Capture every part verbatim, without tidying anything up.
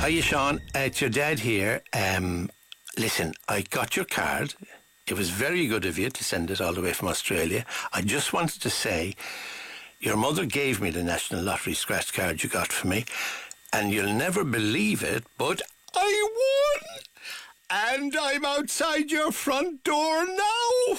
Hiya, Sean. Uh, it's your dad here. Um, listen, I got your card. It was very good of you to send it all the way from Australia. I just wanted to say, your mother gave me the National Lottery scratch card you got for me, and you'll never believe it, but I won! And I'm outside your front door now!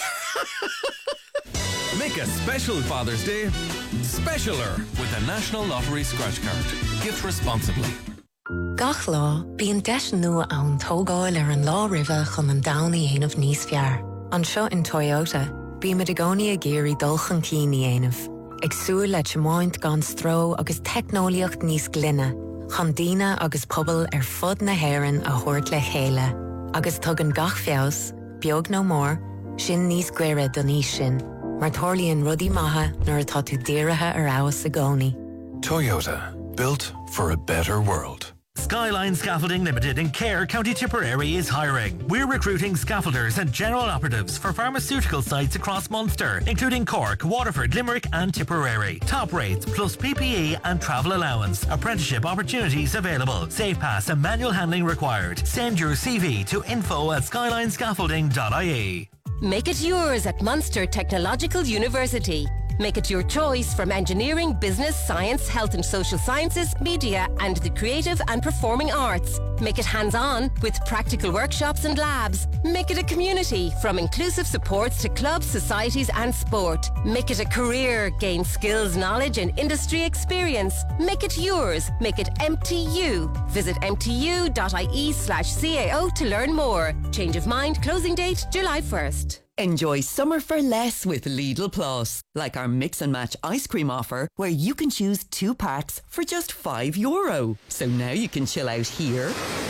Make a special Father's Day specialer with the National Lottery scratch card. Gift responsibly. Gach lá, bíonn deis nua ann tógáil ar an lá rive chun an damhnaí aanamh níos fear. An seo in Toyota, bí me de gcónaí a géirí dulchan cíní aanamh. Ag súil le teamáint gan stró agus technoliacht níos glynne. Chan dína agus pobl ar fud na héireann a thuirt le chéile. Agus tugann gach feabhas, beag nó mór, sin níos gcuire don níos sin. Mar tharlaíonn rudí maithe nuair atá tú dírithe ar abhas a gcónaí. Toyota, built for a better world. Skyline Scaffolding Limited in Cahir, County Tipperary is hiring. We're recruiting scaffolders and general operatives for pharmaceutical sites across Munster, including Cork, Waterford, Limerick and Tipperary. Top rates plus P P E and travel allowance. Apprenticeship opportunities available. Safe pass and manual handling required. Send your C V to info at skyline scaffolding dot I E. Make it yours at Munster Technological University. Make it your choice from engineering, business, science, health and social sciences, media and the creative and performing arts. Make it hands-on with practical workshops and labs. Make it a community from inclusive supports to clubs, societies and sport. Make it a career. Gain skills, knowledge and industry experience. Make it yours. Make it M T U. Visit m t u dot i e slash c a o to learn more. Change of mind. Closing date July first. Enjoy summer for less with Lidl Plus, like our mix and match ice cream offer where you can choose two packs for just five euro. So now you can chill out here,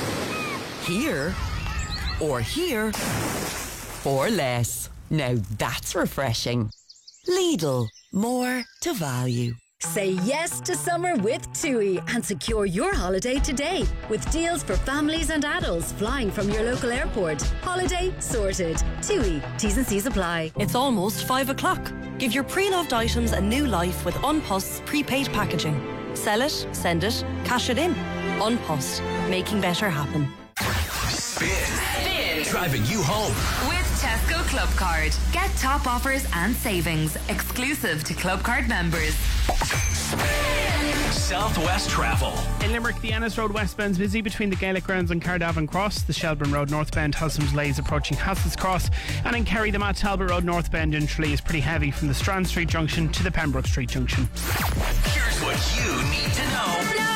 here, or here for less. Now that's refreshing. Lidl, more to value. Say yes to summer with TUI and secure your holiday today with deals for families and adults flying from your local airport. Holiday sorted. TUI. T's and C's apply. It's almost five o'clock. Give your pre-loved items a new life with Unpost's prepaid packaging. Sell it, send it, cash it in. Unpost. Making better happen. Spin. Spin. Driving you home. With Tesco Club Card. Get top offers and savings exclusive to Club Card members. Southwest Travel. In Limerick, the Ennis Road westbound is busy between the Gaelic Grounds and Cardavan Cross. The Shelburne Road northbound has some delays approaching Hassels Cross. And in Kerry, the Matt Talbot Road northbound in Tralee is pretty heavy from the Strand Street Junction to the Pembroke Street Junction. Here's what you need to know. Now.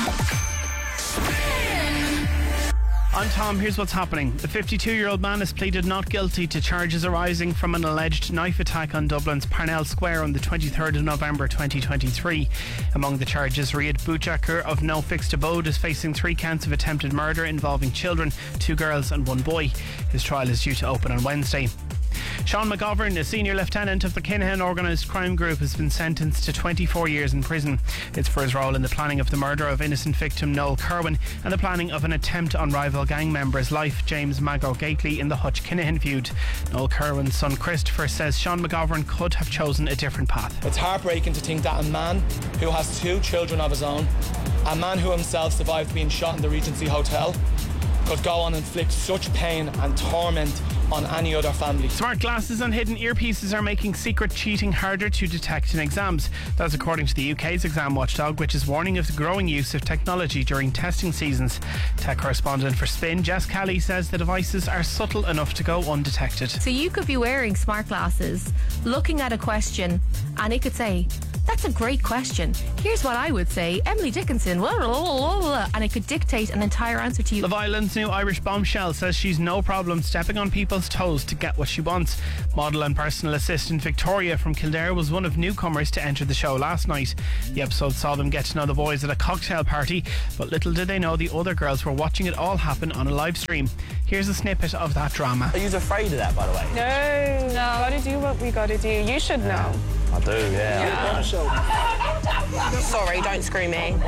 On Tom, here's what's happening. The fifty-two-year-old man has pleaded not guilty to charges arising from an alleged knife attack on Dublin's Parnell Square on the twenty-third of November twenty twenty-three. Among the charges, Riyad Bouchakar of no fixed abode is facing three counts of attempted murder involving children, two girls and one boy. His trial is due to open on Wednesday. Sean McGovern, a senior lieutenant of the Kinahan organised crime group, has been sentenced to twenty-four years in prison. It's for his role in the planning of the murder of innocent victim Noel Kerwin and the planning of an attempt on rival gang member's life, James Mago Gately, in the Hutch Kinahan feud. Noel Kerwin's son Christopher says Sean McGovern could have chosen a different path. It's heartbreaking to think that a man who has two children of his own, a man who himself survived being shot in the Regency Hotel, could go on and inflict such pain and torment on any other family. Smart glasses and hidden earpieces are making secret cheating harder to detect in exams. That's according to the U K's exam watchdog, which is warning of the growing use of technology during testing seasons. Tech correspondent for Spin, Jess Kelly, says the devices are subtle enough to go undetected. So you could be wearing smart glasses, looking at a question, and it could say, "That's a great question. Here's what I would say. Emily Dickinson, blah, blah, blah, blah," and it could dictate an entire answer to you. Love Island's new Irish bombshell says she's no problem stepping on people's toes to get what she wants. Model and personal assistant Victoria from Kildare was one of newcomers to enter the show last night. The episode saw them get to know the boys at a cocktail party, but little did they know the other girls were watching it all happen on a live stream. Here's a snippet of that drama. Are you afraid of that, by the way? No, no. Gotta do what we gotta do. You should know. I do, yeah. yeah. yeah. Sorry, don't screw me.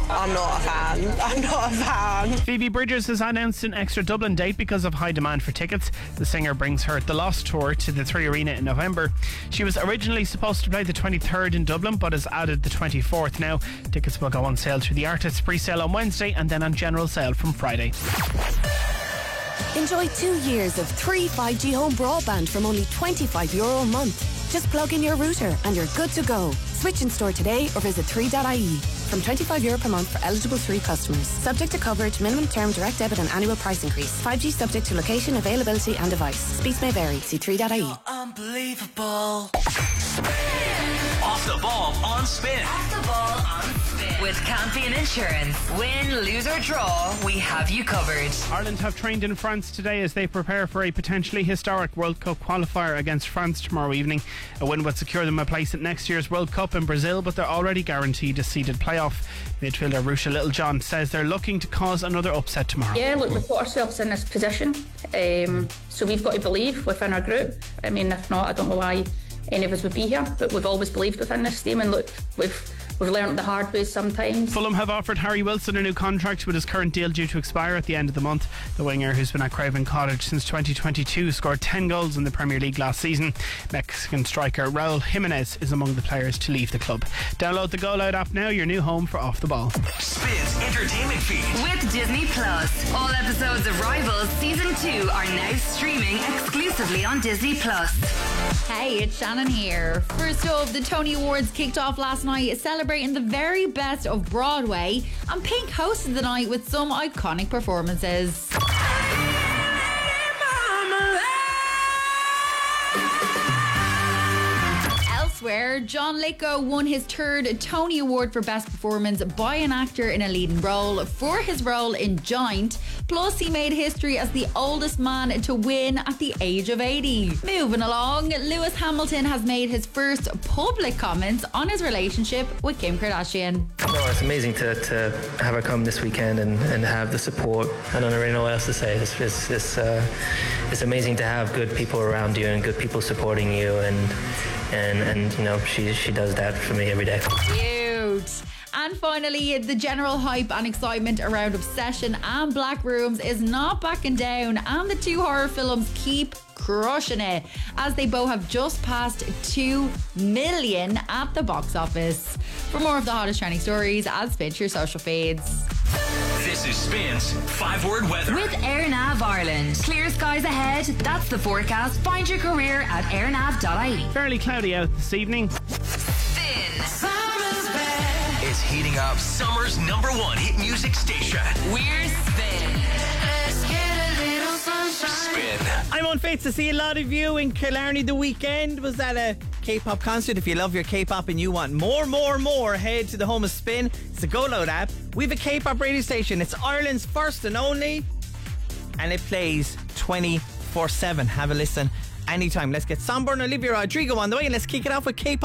I'm not a fan. I'm not a fan. Phoebe Bridgers has announced an extra Dublin date because of high demand for tickets. The singer brings her The Lost tour to the Three Arena in November. She was originally supposed to play the twenty-third in Dublin, but has added the twenty-fourth now. Tickets will go on sale through the artists' pre-sale on Wednesday and then on general sale from Friday. Enjoy two years of free five G home broadband from only twenty-five euro a month. Just plug in your router and you're good to go. Switch in store today or visit three dot I E. From twenty-five euro per month for eligible three customers. Subject to coverage, minimum term, direct debit and annual price increase. five G subject to location, availability and device. Speeds may vary. See three dot I E. Unbelievable. Off the ball on Spin. Off the ball on Spin. With Campion Insurance. Win, lose or draw, we have you covered. Ireland have trained in France today as they prepare for a potentially historic World Cup qualifier against France tomorrow evening. A win would secure them a place at next year's World Cup in Brazil, but they're already guaranteed a seeded playoff. Midfielder Rusha Littlejohn says they're looking to cause another upset tomorrow. Yeah, look, we've put ourselves in this position, um, so we've got to believe within our group. I mean, if not, I don't know why any of us would be here, but we've always believed within this team, and look, we've We've learned the hard way sometimes. Fulham have offered Harry Wilson a new contract with his current deal due to expire at the end of the month. The winger, who's been at Craven Cottage since twenty twenty-two, scored ten goals in the Premier League last season. Mexican striker Raul Jimenez is among the players to leave the club. Download the Go Loud app now, your new home for Off the Ball. Spins entertainment feed with Disney Plus. All episodes of Rivals Season two are now streaming exclusively on Disney Plus. Hey, it's Shannon here. First off, the Tony Awards kicked off last night, celebrating the very best of Broadway, and Pink hosted the night with some iconic performances. Elsewhere, John Lithgow won his third Tony Award for Best Performance by an actor in a leading role for his role in Giant. Plus, he made history as the oldest man to win at the age of eighty. Moving along, Lewis Hamilton has made his first public comments on his relationship with Kim Kardashian. No, it's amazing to, to have her come this weekend and, and have the support. I don't really know what else to say. It's, it's, it's, uh, it's amazing to have good people around you and good people supporting you, and and, and you know, she, she does that for me every day. Cute. And finally, the general hype and excitement around Obsession and Black Rooms is not backing down, and the two horror films keep crushing it as they both have just passed two million at the box office. For more of the hottest trending stories, add Spin to your social feeds. This is Spin's five-word weather. With AirNav Ireland. Clear skies ahead. That's the forecast. Find your career at airnav dot I E. Fairly cloudy out this evening. Spin. Summer's back. It's heating up summer's number one hit music station. We're Spin. Let's get a little sunshine. Spin. I'm on Faith to see a lot of you in Killarney the weekend. Was at a K-pop concert. If you love your K-pop and you want more, more, more, head to the home of Spin. It's the Go Loud app. We have a K-pop radio station. It's Ireland's first and only, and it plays twenty-four seven. Have a listen anytime. Let's get Somber and Olivia Rodrigo on the way, and let's kick it off with K-pop.